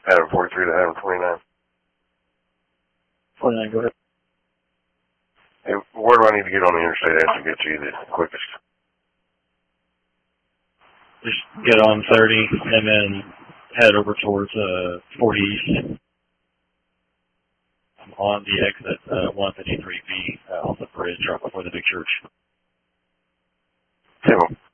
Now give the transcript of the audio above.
Adam 43 to Adam 29. 29, go ahead. Hey, where do I need to get on the interstate to get to you the quickest? Just get on 30 and then head over towards 40 East. I'm on the exit 153B off the bridge right before the big church. Tim.